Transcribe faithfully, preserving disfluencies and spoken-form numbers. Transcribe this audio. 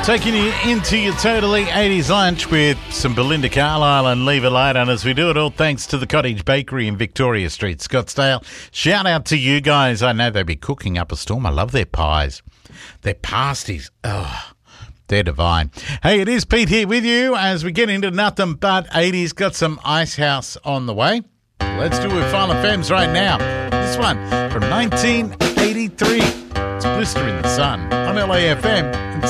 Taking you into your totally eighties lunch with some Belinda Carlisle and Leave It Late on as we do it all thanks to the Cottage Bakery in Victoria Street, Scottsdale. Shout out to you guys. I know they'll be cooking up a storm. I love their pies. Their pasties. Oh, they're divine. Hey, it is Pete here with you as we get into nothing but eighties. Got some Icehouse on the way. Let's do it with Final Femmes right now. This one from nineteen eighty-three. It's Blister in the Sun on L A F M.